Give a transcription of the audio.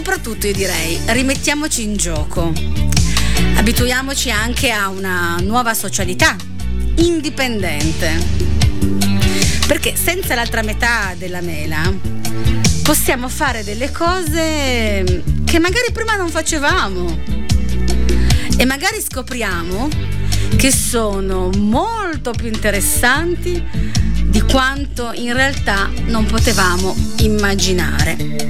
Soprattutto io direi, rimettiamoci in gioco, abituiamoci anche a una nuova socialità indipendente, perché senza l'altra metà della mela possiamo fare delle cose che magari prima non facevamo e magari scopriamo che sono molto più interessanti di quanto in realtà non potevamo immaginare.